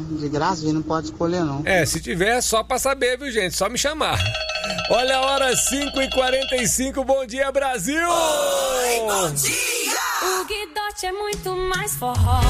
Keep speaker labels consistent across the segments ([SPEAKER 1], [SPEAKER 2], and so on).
[SPEAKER 1] de graça, a gente não pode escolher, não.
[SPEAKER 2] Se tiver, é só pra saber, viu, gente? Só me chamar. Olha a hora, 5h45, bom dia, Brasil!
[SPEAKER 3] Oi, bom dia!
[SPEAKER 4] O Guidote é muito mais forró.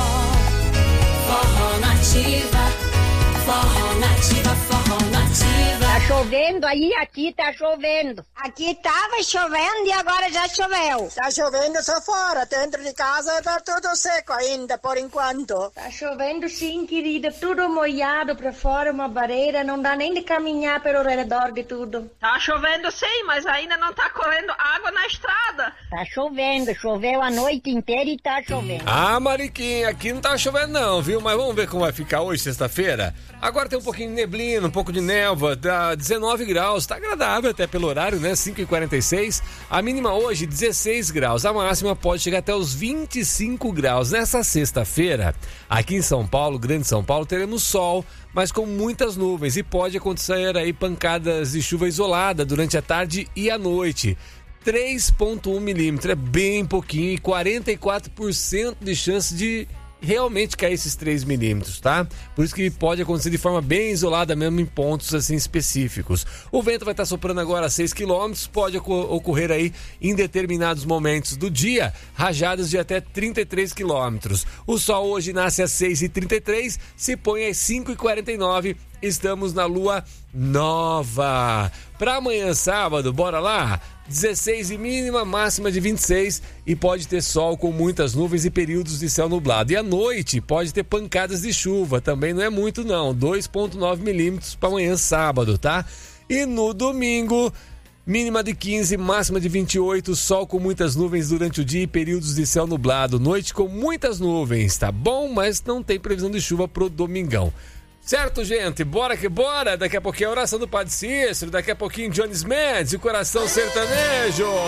[SPEAKER 4] Forró nativa, forró nativa, forró nativa.
[SPEAKER 5] Tá chovendo aí, aqui tá chovendo. Aqui tava chovendo e agora já choveu.
[SPEAKER 6] Tá chovendo só fora, dentro de casa tá tudo seco ainda, por enquanto.
[SPEAKER 5] Tá chovendo sim, querida, tudo molhado pra fora, uma barreira, não dá nem de caminhar pelo redor de tudo.
[SPEAKER 6] Tá chovendo sim, mas ainda não tá correndo água na estrada.
[SPEAKER 5] Tá chovendo, choveu a noite inteira e tá chovendo.
[SPEAKER 2] Ah, Mariquinha, aqui não tá chovendo não, viu? Mas vamos ver como vai ficar hoje, sexta-feira. Agora tem um pouquinho de neblina, um pouco de névoa, dá 19 graus, tá agradável até pelo horário, né? 5h46. A mínima hoje, 16 graus. A máxima pode chegar até os 25 graus. Nessa sexta-feira, aqui em São Paulo, Grande São Paulo, teremos sol, mas com muitas nuvens. E pode acontecer aí pancadas de chuva isolada durante a tarde e a noite. 3,1 milímetros, é bem pouquinho, e 44% de chance de realmente cair esses 3 milímetros, tá? Por isso que pode acontecer de forma bem isolada mesmo em pontos assim específicos. O vento vai estar soprando agora a 6 km, pode ocorrer aí em determinados momentos do dia, rajadas de até 33 km. O sol hoje nasce às 6h33, se põe às 5h49, estamos na lua nova. Para amanhã sábado, bora lá? 16 de mínima, máxima de 26 e pode ter sol com muitas nuvens e períodos de céu nublado. E à noite pode ter pancadas de chuva, também não é muito não, 2,9 milímetros para amanhã sábado, tá? E no domingo, mínima de 15, máxima de 28, sol com muitas nuvens durante o dia e períodos de céu nublado. Noite com muitas nuvens, tá bom? Mas não tem previsão de chuva pro domingão. Certo, gente? Bora que bora! Daqui a pouquinho a oração do Padre Cícero, daqui a pouquinho Jones Mendes e o Coração Sertanejo.